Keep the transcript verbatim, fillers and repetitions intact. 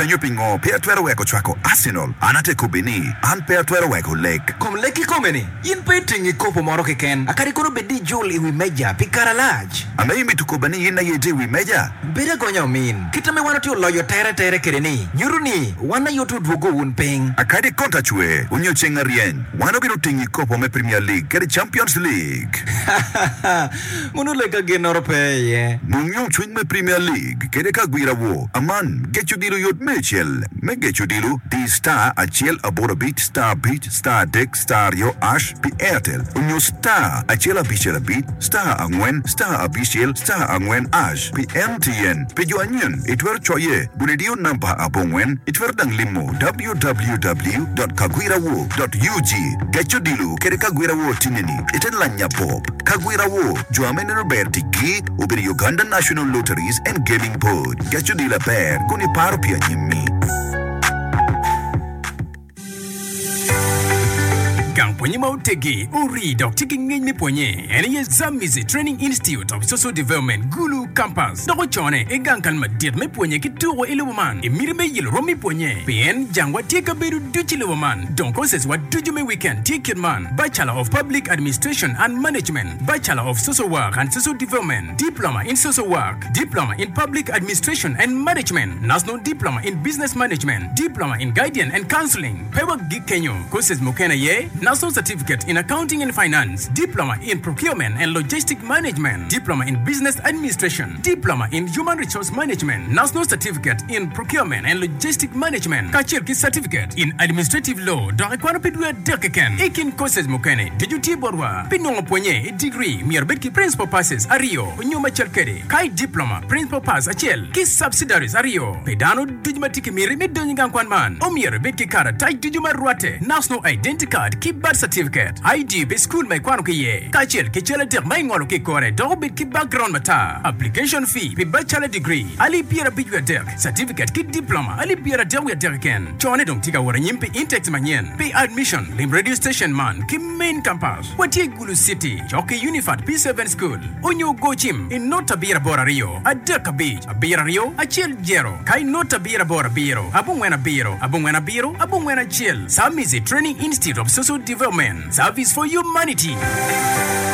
penyo pingo pe atwero weko chwako Arsenal anate kubini an pe atwero weko lek kom leki komeni in pe tingi kopo moro keken akari kono bedi jol iwi meja pikara laj ame imi tukubani ina yete wi meja beda gonya min kita me wanati loyo tere tere kereni nyuruni wana yotu dwogo un ping akade konta chwe unyo chenga rien wano biro tingi kopo me Premier League kere Champions League munu lega genoro pe ye munyo chwing me Premier League kere ka gwira wo aman get you dilu yot mechel me get you dilu di star achiel abora beat star beat star deck star yo ash pi airtel unyo star achiel abichel beat star angwen star abichel star angwen ash pi M T N pi jo anyen itwer choye bunedio number abongwen itwer dang limo w w w dot kagwira wo dot u g get you dilu kere kagwira wo tineni iten lanya pop kagwira wo jo amene roberti gi ubiri Uganda National Lotteries and Gaming Board get you deal a pair kuni paro pia nyimi Gang ponye mautegi uri dok tiki ngini ponye ene ye Zamizi Training Institute of Social Development Gulu Campus doko chone e gang kan madir me ponye ki tuwo iluwaman e miri me yil romi ponye pien jangwa tika beru duchi iluwaman don courses wa duju me weekend ticket man Bachelor of Public Administration and Management, Bachelor of Social Work and Social Development, Diploma in Social Work, Diploma in Public Administration and Management, National Diploma in Business Management, Diploma in Guidance and Counseling, Pewa Gikenyo, courses mokena ye National Certificate in Accounting and Finance, Diploma in Procurement and Logistic Management, Diploma in Business Administration, Diploma in Human Resource Management, National Certificate in Procurement and Logistic Management, Kachirki Certificate in Administrative Law, Darekwana Pidwe Dekeken, Ekin courses mokene, Dijuti Borwa, Pinongo Ponye, degree, Mirbetki Principal Passes, Ario, Nyuma Chelkere, Kai Diploma, Principal Pass, Achel, Kiss Subsidiaries, Ario, Pedano, Dijumatiki Miri, Midonigan Kwanman, Omir, Betki Kara, Tai Dijuma Ruate, National Identity Card, Keep birth certificate I D be school mai kwano ke ye kachel ke chela der mai ngolo ke kore do bit ki background mata application fee be bachelor degree ali piera bi der certificate ki diploma ali piera der we der ken chone dong tiga wora nyimpe intex manyen be admission lim radio station man ki main campus wati Gulu City choke unified P seven school onyo go gym in nota biera bora rio adaka beach biera rio achel jero kai nota biera bora biro abungwena biro abungwena biro abungwena chel Zamizi Training Institute of Social Development, Service for Humanity.